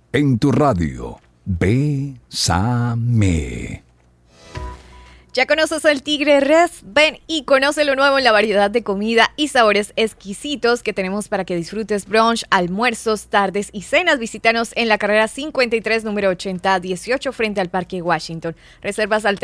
En tu radio, Bésame. ¿Ya conoces el Tigre Rest? Ven y conoce lo nuevo en la variedad de comida y sabores exquisitos que tenemos para que disfrutes brunch, almuerzos, tardes y cenas. Visítanos en la carrera 53, número 8018, frente al Parque Washington. Reservas al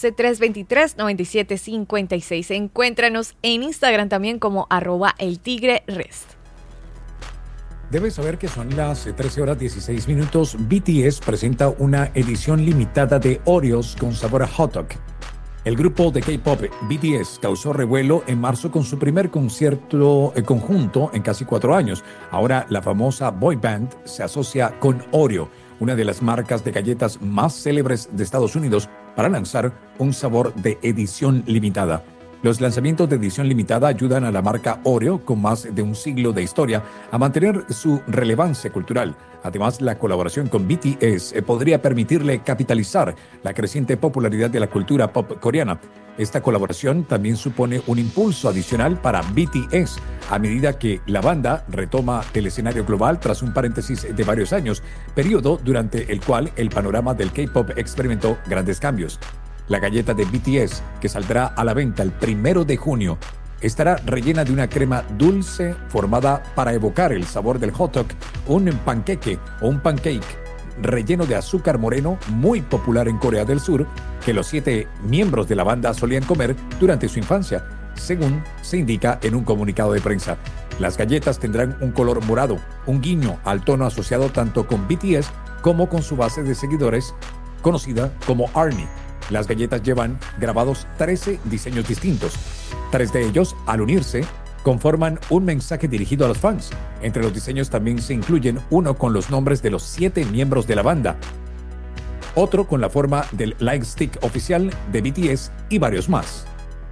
311-323-9756. Encuéntranos en Instagram también como @eltigrerest. Debes saber que son las 13:16. BTS presenta una edición limitada de Oreos con sabor a hot dog. El grupo de K-pop BTS causó revuelo en marzo con su primer concierto conjunto en casi 4 años. Ahora la famosa boy band se asocia con Oreo, una de las marcas de galletas más célebres de Estados Unidos, para lanzar un sabor de edición limitada. Los lanzamientos de edición limitada ayudan a la marca Oreo, con más de un siglo de historia, a mantener su relevancia cultural. Además, la colaboración con BTS podría permitirle capitalizar la creciente popularidad de la cultura pop coreana. Esta colaboración también supone un impulso adicional para BTS, a medida que la banda retoma el escenario global tras un paréntesis de varios años, periodo durante el cual el panorama del K-pop experimentó grandes cambios. La galleta de BTS, que saldrá a la venta el 1 de junio, estará rellena de una crema dulce formada para evocar el sabor del hot dog, un panqueque o un pancake relleno de azúcar moreno muy popular en Corea del Sur, que los 7 miembros de la banda solían comer durante su infancia, según se indica en un comunicado de prensa. Las galletas tendrán un color morado, un guiño al tono asociado tanto con BTS como con su base de seguidores, conocida como ARMY. Las galletas llevan grabados 13 diseños distintos. 3 de ellos, al unirse, conforman un mensaje dirigido a los fans. Entre los diseños también se incluyen uno con los nombres de los 7 miembros de la banda, otro con la forma del light stick oficial de BTS y varios más.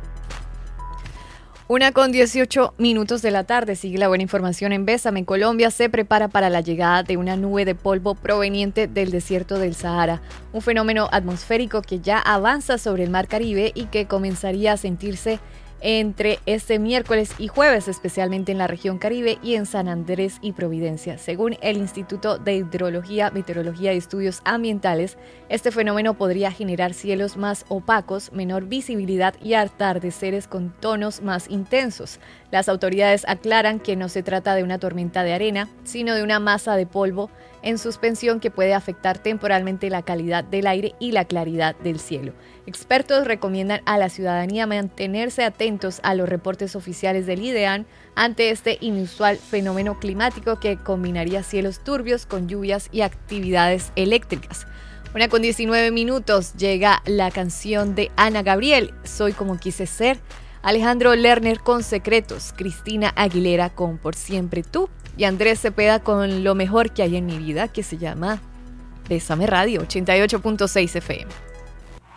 1:18 de la tarde. Sigue la buena información en Bésame. Colombia se prepara para la llegada de una nube de polvo proveniente del desierto del Sahara, un fenómeno atmosférico que ya avanza sobre el Mar Caribe y que comenzaría a sentirse entre este miércoles y jueves, especialmente en la región Caribe y en San Andrés y Providencia. Según el Instituto de Hidrología, Meteorología y Estudios Ambientales, este fenómeno podría generar cielos más opacos, menor visibilidad y atardeceres con tonos más intensos. Las autoridades aclaran que no se trata de una tormenta de arena, sino de una masa de polvo en suspensión que puede afectar temporalmente la calidad del aire y la claridad del cielo. Expertos recomiendan a la ciudadanía mantenerse atentos a los reportes oficiales del IDEAM ante este inusual fenómeno climático que combinaría cielos turbios con lluvias y actividades eléctricas. 1:19 llega la canción de Ana Gabriel, Soy como quise ser, Alejandro Lerner con Secretos, Cristina Aguilera con Por siempre tú y Andrés Cepeda con Lo mejor que hay en mi vida, que se llama Bésame Radio 88.6 FM.